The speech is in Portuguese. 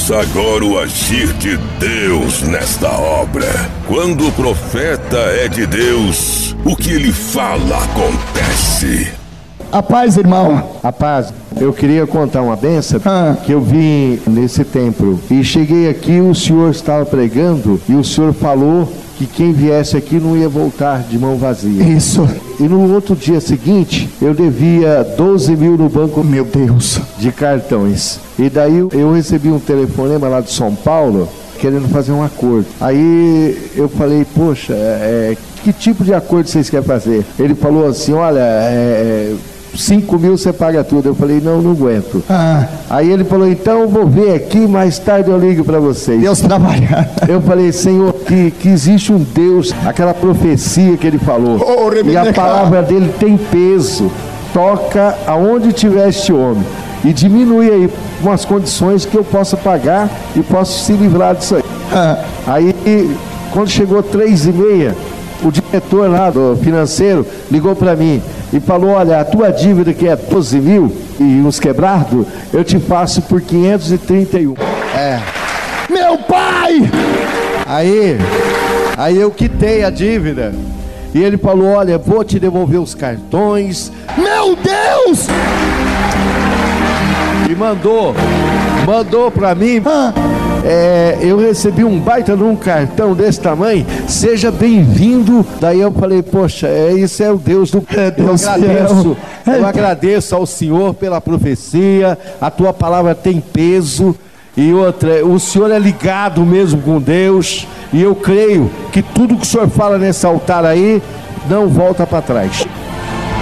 Ouça agora o agir de Deus nesta obra. Quando o profeta é de Deus, o que ele fala acontece. A paz, irmão. A paz. Eu queria contar uma benção que eu vim nesse templo e cheguei aqui, o senhor estava pregando e o senhor falou que quem viesse aqui não ia voltar de mão vazia. Isso. E no outro dia seguinte, eu devia 12 mil no banco, meu Deus, de cartões. E daí eu recebi um telefonema lá de São Paulo, querendo fazer um acordo. Aí eu falei, poxa, que tipo de acordo vocês querem fazer? Ele falou assim, olha, 5 mil você paga tudo. Eu falei, não aguento. Aí ele falou, então eu vou ver aqui, mais tarde eu ligo para vocês. Deus trabalhando. Eu falei, Senhor, que existe um Deus, aquela profecia que ele falou, e a palavra dele tem peso. Toca aonde tiver este homem e diminui aí umas condições que eu possa pagar e posso se livrar disso aí. Aí quando chegou 3h30, o diretor lá do financeiro ligou para mim e falou, olha, a tua dívida que é 12 mil e uns quebrados, eu te faço por 531. Meu pai! Aí eu quitei a dívida e ele falou, olha, vou te devolver os cartões. Meu Deus! E mandou para mim. Eu recebi um baita num cartão desse tamanho, seja bem-vindo. Daí eu falei, poxa, isso é o Deus do... Eu agradeço ao Senhor pela profecia, a tua palavra tem peso. E outra, o Senhor é ligado mesmo com Deus, e eu creio que tudo que o Senhor fala nesse altar aí, não volta para trás.